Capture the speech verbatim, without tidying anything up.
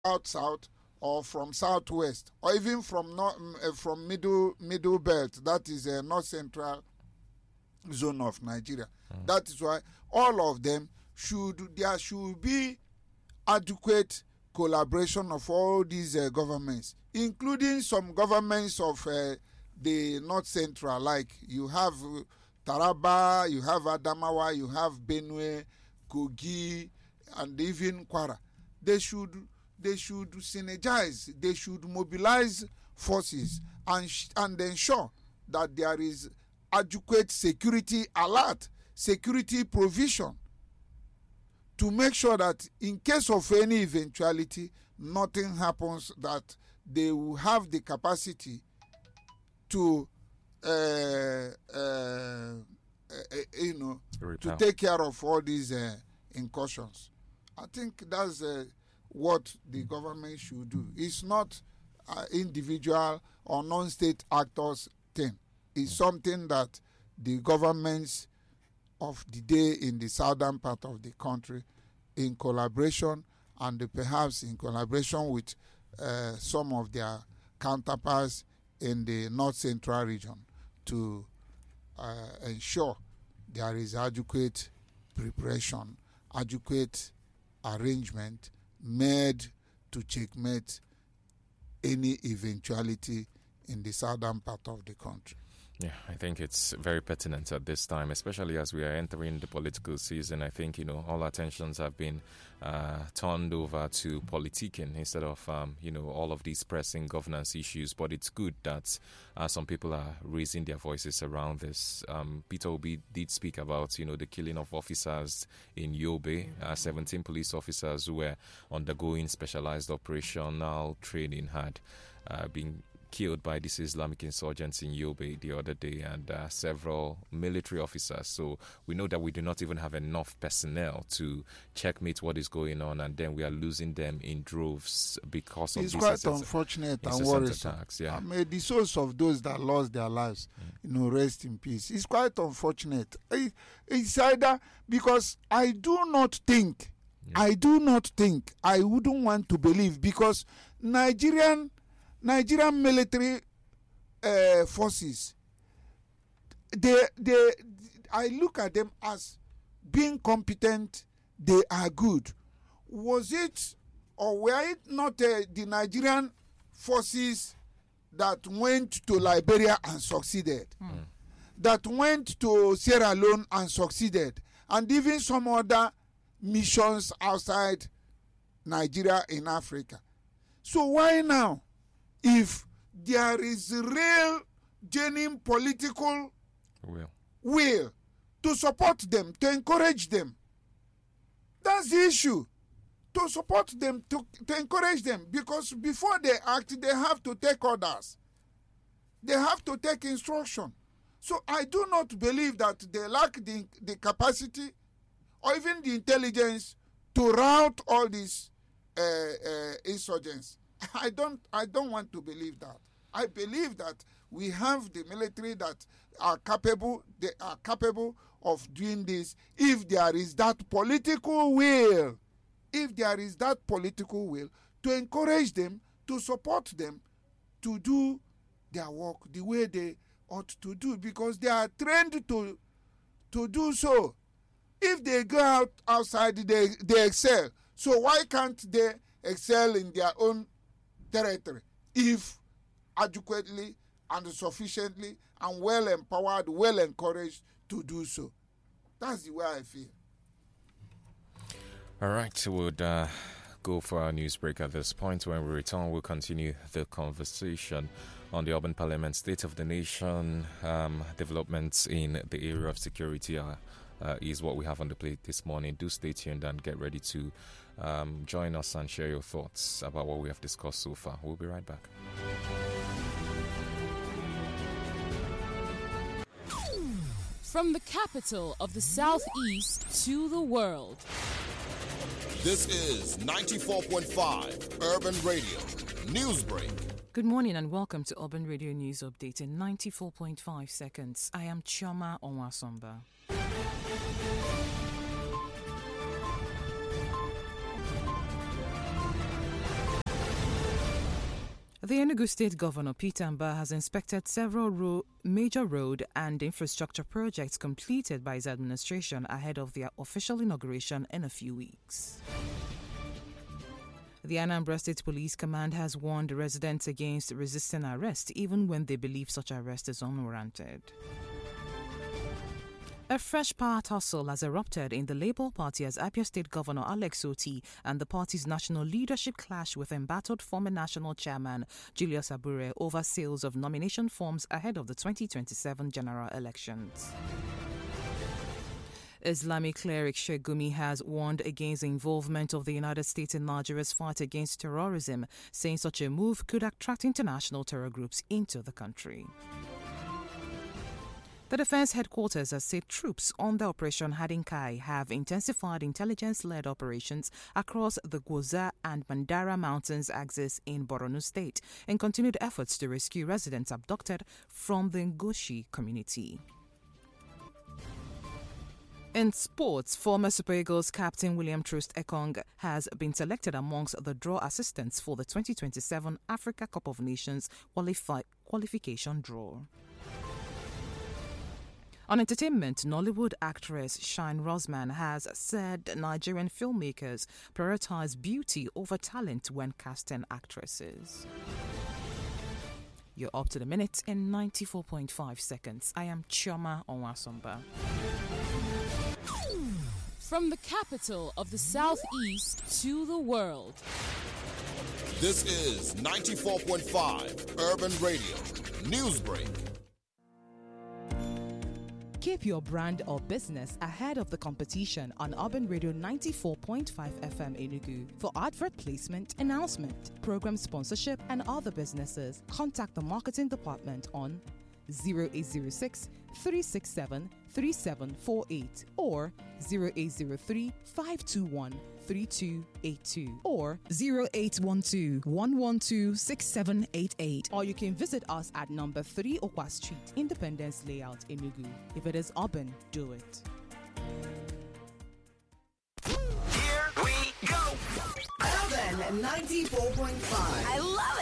south south or from southwest or even from north, uh, from middle middle belt, that is a uh, north central zone of Nigeria. Mm. That is why all of them should there should be adequate collaboration of all these uh, governments, including some governments of uh, the north central, like you have uh, Taraba, you have Adamawa, you have Benue, Kogi, and even Kwara. They should they should synergize, they should mobilize forces and sh- and ensure that there is adequate security alert, security provision, to make sure that in case of any eventuality, nothing happens, that they will have the capacity to uh, uh, uh, you know, Repel. to take care of all these uh, incursions. I think that's uh, what the government should do. It's not uh, individual or non-state actors thing. It's something that the governments of the day in the southern part of the country, in collaboration and perhaps in collaboration with uh, some of their counterparts in the north central region, to uh, ensure there is adequate preparation, adequate arrangement made to checkmate any eventuality in the southern part of the country. Yeah, I think it's very pertinent at this time, especially as we are entering the political season. I think, you know, all attentions have been uh, turned over to politicking instead of, um, you know, all of these pressing governance issues. But it's good that uh, some people are raising their voices around this. Um, Peter Obi did speak about, you know, the killing of officers in Yobe, uh, seventeen police officers who were undergoing specialized operational training had uh, been killed by these Islamic insurgents in Yobe the other day, and uh, several military officers. So we know that we do not even have enough personnel to checkmate what is going on, and then we are losing them in droves because of it's these quite incessant, unfortunate and incessant worrisome. attacks. Yeah. I mean, the souls of those that lost their lives, mm. you know, rest in peace. It's quite unfortunate. It, it's either because I do not think, yeah. I do not think, I wouldn't want to believe, because Nigerian Nigerian military uh, forces, they, they, I look at them as being competent. They are good. Was it, or were it not uh, the Nigerian forces that went to Liberia and succeeded, mm. that went to Sierra Leone and succeeded, and even some other missions outside Nigeria in Africa? So why now, if there is real, genuine political will. will to support them, to encourage them, that's the issue. To support them, to, to encourage them, because before they act, they have to take orders. They have to take instruction. So I do not believe that they lack the, the capacity or even the intelligence to rout all these uh, uh, insurgents. I don't I don't want to believe that. I believe that we have the military that are capable, they are capable of doing this if there is that political will. If there is that political will to encourage them, to support them, to do their work the way they ought to do, because they are trained to to do so. If they go out outside, they, they excel. So why can't they excel in their own territory if adequately and sufficiently and well empowered, well encouraged to do so? That's the way I feel. All right, we'll uh, go for our news break at this point. When we return, we'll continue the conversation on the urban parliament, state of the nation, um, developments in the area of security are, uh, is what we have on the plate this morning. Do stay tuned and get ready to um, join us and share your thoughts about what we have discussed so far. We'll be right back. From the capital of the Southeast to the world. This is ninety-four point five Urban Radio Newsbreak. Good morning and welcome to Urban Radio News Update in ninety-four point five seconds. I am Chioma Onwasomba. The Enugu State Governor Peter Mbah has inspected several ro- major road and infrastructure projects completed by his administration ahead of their official inauguration in a few weeks. The Anambra State Police Command has warned residents against resisting arrest even when they believe such arrest is unwarranted. A fresh power tussle has erupted in the Labour Party as Abia State Governor Alex Otti and the party's national leadership clash with embattled former national chairman Julius Abure over sales of nomination forms ahead of the twenty twenty-seven general elections. Islamic cleric Sheikh Gumi has warned against the involvement of the United States in Nigeria's fight against terrorism, saying such a move could attract international terror groups into the country. The Defense Headquarters has said troops under Operation Hadinkai have intensified intelligence-led operations across the Gwoza and Mandara Mountains axis in Borno State in continued efforts to rescue residents abducted from the Ngoshi community. In sports, former Super Eagles captain William Troost Ekong has been selected amongst the draw assistants for the twenty twenty-seven Africa Cup of Nations qualifi- qualification draw. On entertainment, Nollywood actress Shine Rosman has said Nigerian filmmakers prioritize beauty over talent when casting actresses. You're up to the minute in ninety-four point five seconds. I am Chioma Onwasomba. From the capital of the Southeast to the world. This is ninety-four point five Urban Radio Newsbreak. Keep your brand or business ahead of the competition on Urban Radio ninety-four point five F M Enugu. For advert placement, announcement, program sponsorship, and other businesses, contact the marketing department on zero eight zero six, three six seven, three seven four eight or zero eight zero three, five two one, three two eight two or zero eight one two, one one two, six seven eight eight. Or you can visit us at number three Okwa Street, Independence Layout, Enugu. If it is urban, do it. Here we go. Urban ninety-four point five. I love it.